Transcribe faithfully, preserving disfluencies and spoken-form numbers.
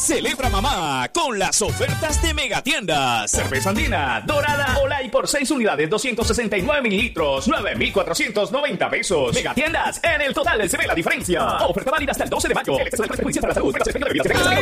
Celebra mamá con las ofertas de Megatiendas. Cerveza andina, dorada o light por seis unidades, doscientos sesenta y nueve mililitros, nueve mil cuatrocientos noventa pesos. Megatiendas, en el total se ve la diferencia. Oferta válida hasta el doce de mayo. El exceso de alcohol es perjudicial para la salud.